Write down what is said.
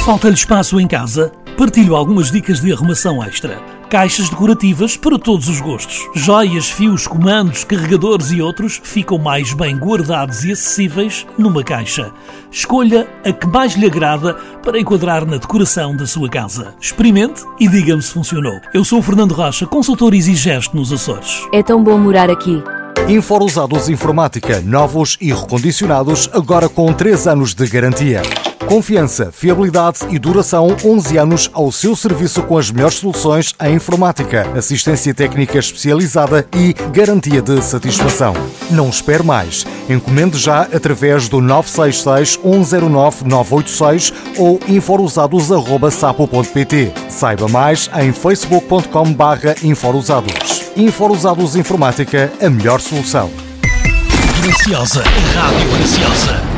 Falta-lhe espaço em casa? Partilho algumas dicas de arrumação extra. Caixas decorativas para todos os gostos. Joias, fios, comandos, carregadores e outros ficam mais bem guardados e acessíveis numa caixa. Escolha a que mais lhe agrada para enquadrar na decoração da sua casa. Experimente e diga-me se funcionou. Eu sou o Fernando Rocha, consultor Exigeste nos Açores. É tão bom morar aqui. Inforusados Informática, novos e recondicionados, agora com 3 anos de garantia. Confiança, fiabilidade e duração, 11 anos ao seu serviço com as melhores soluções em informática, assistência técnica especializada e garantia de satisfação. Não espere mais. Encomende já através do 966 109 986 ou inforusados@sapo.pt. Saiba mais em facebook.com/inforusados. Inforusados Informática, a melhor solução. Graciosa, Rádio Graciosa.